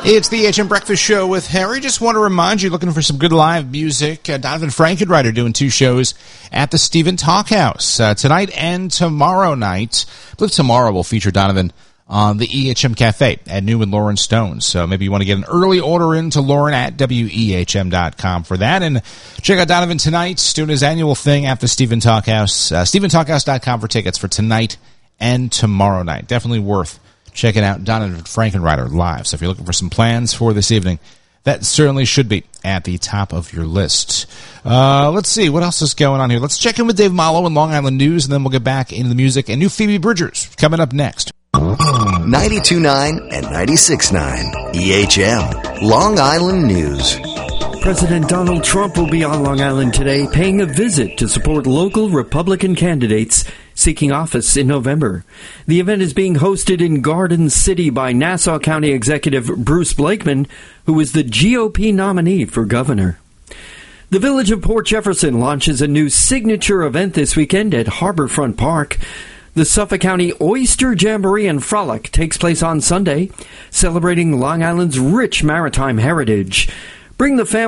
It's the EHM Breakfast Show with Harry. Just want to remind you, looking for some good live music, Donovan Frankenreiter doing 2 shows at the Stephen Talkhouse tonight and tomorrow night. I believe tomorrow will feature Donovan on the EHM Cafe at New and Lauren Stones. So maybe you want to get an early order into Lauren at WEHM.com for that. And check out Donovan tonight doing his annual thing at the Stephen Talkhouse. StephenTalkhouse.com for tickets for tonight and tomorrow night. Definitely worth checking out Donovan Frankenreiter live. So if you're looking for some plans for this evening, that certainly should be at the top of your list. Let's see, what else is going on here? Let's check in with Dave Mallow in Long Island News, and then we'll get back into the music. And new Phoebe Bridgers coming up next. 92.9 and 96.9 EHM, Long Island News. President Donald Trump will be on Long Island today, paying a visit to support local Republican candidates seeking office in November. The event is being hosted in Garden City by Nassau County Executive Bruce Blakeman, who is the GOP nominee for governor. The Village of Port Jefferson launches a new signature event this weekend at Harborfront Park. The Suffolk County Oyster Jamboree and Frolic takes place on Sunday, celebrating Long Island's rich maritime heritage. Bring the family